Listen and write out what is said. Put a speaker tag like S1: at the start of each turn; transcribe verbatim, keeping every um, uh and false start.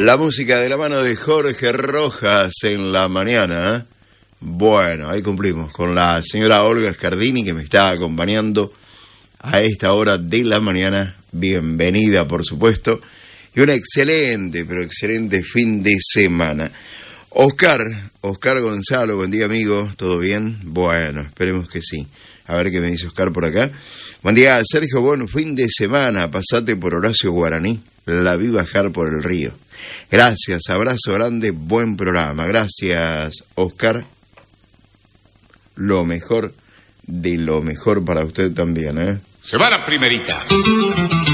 S1: La música de la mano de Jorge Rojas en la mañana. ¿eh? Bueno, ahí cumplimos con la señora Olga Scardini, que me está acompañando a esta hora de la mañana. Bienvenida, por supuesto. Y un excelente, pero excelente fin de semana. Oscar, Oscar Gonzalo, buen día, amigo. ¿Todo bien? Bueno, esperemos que sí. A ver qué me dice Oscar por acá. Buen día, Sergio. Buen fin de semana. Pasate por Horacio Guaraní. La vi bajar por el río. Gracias, abrazo grande, buen programa. Gracias, Oscar. Lo mejor de lo mejor para usted también, ¿eh?
S2: Se va la primerita.